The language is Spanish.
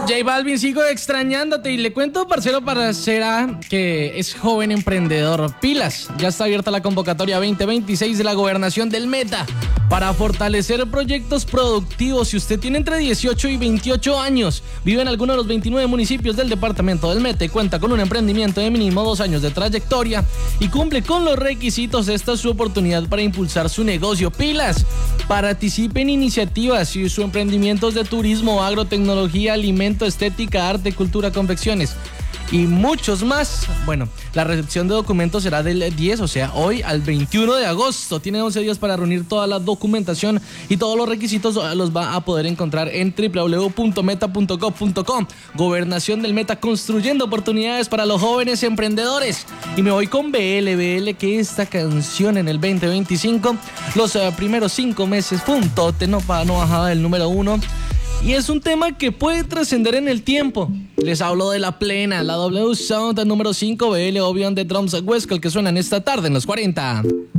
J Balvin, sigo extrañándote y le cuento, parcero, parcera, que es joven emprendedor. Pilas, ya está abierta la convocatoria 2026 de la Gobernación del Meta para fortalecer proyectos productivos. Si usted tiene entre 18 y 28 años, vive en alguno de los 29 municipios del departamento del Meta y cuenta con un emprendimiento de mínimo 2 años de trayectoria y cumple con los requisitos, esta es su oportunidad para impulsar su negocio. Pilas, participe en iniciativas y su emprendimiento es de turismo, agrotecnología, alimento, estética, arte, cultura, confecciones y muchos más. Bueno, la recepción de documentos será del 10, o sea, hoy al 21 de agosto. Tiene 11 días para reunir toda la documentación y todos los requisitos los va a poder encontrar en www.meta.gov.co. Gobernación del Meta, construyendo oportunidades para los jóvenes emprendedores. Y me voy con BL, que esta canción en el 2025, los primeros 5 meses, fue un tote, no bajaba del número 1. Y es un tema que puede trascender en el tiempo. Les hablo de La Plena, la W Sound número 5, BL, Obion de Drums West, el que suenan esta tarde en los 40.